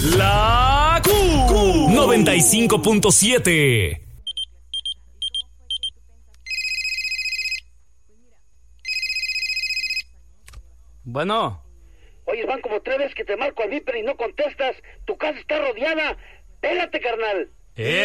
La Q 95.7. Bueno. Oye, van como 3 veces que te marco al Viper y no contestas. Tu casa está rodeada. Pélate, carnal.